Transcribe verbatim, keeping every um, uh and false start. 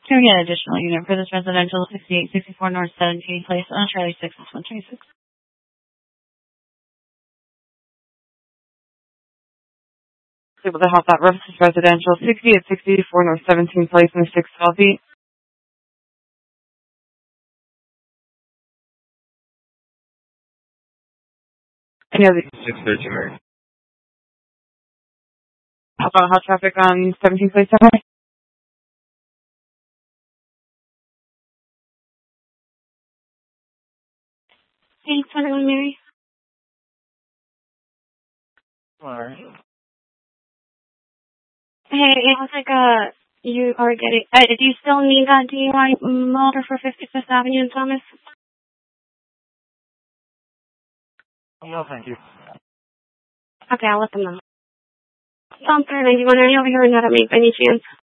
Can we get an additional unit for this residential, sixty-eight sixty-four North seventeenth Place, on Charlie six, one twenty-six. Able to help that reference residential, sixty-eight sixty-four North seventeenth Place in the six twelve feet. Any other? six thirteen Mary. How about hot traffic on seventeenth Place Highway? Thanks, everyone, Mary. Alright. Hey, it looks like uh, you are getting. Uh, do you still need that D U I motor for fifty-fifth Avenue in Thomas? No, thank you. Okay, I'll let them know. Tom, ninety-one, are you over here in that make any chance?